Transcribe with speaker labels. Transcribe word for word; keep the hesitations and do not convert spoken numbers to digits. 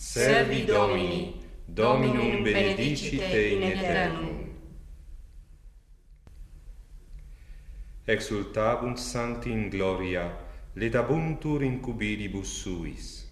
Speaker 1: Servi Domini, Dominum benedicite in aeternum. Exultabunt sancti in gloria, ledabuntur in cubilibus suis.